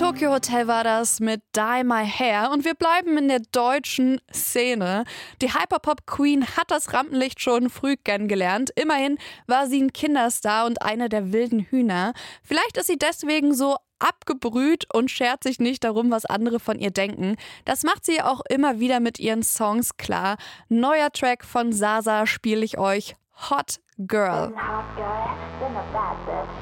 Tokyo Hotel war das mit Dye My Hair und wir bleiben in der deutschen Szene. Die Hyperpop-Queen hat das Rampenlicht schon früh kennengelernt. Immerhin war sie ein Kinderstar und eine der wilden Hühner. Vielleicht ist sie deswegen so abgebrüht und schert sich nicht darum, was andere von ihr denken. Das macht sie auch immer wieder mit ihren Songs klar. Neuer Track von Sasa spiele ich euch, Hot Girl. Hot girl, then a bad bitch.